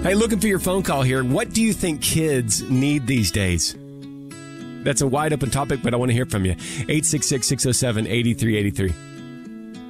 Hey, looking for your phone call here. What do you think kids need these days? That's a wide open topic, but I want to hear from you. 866-607-8383.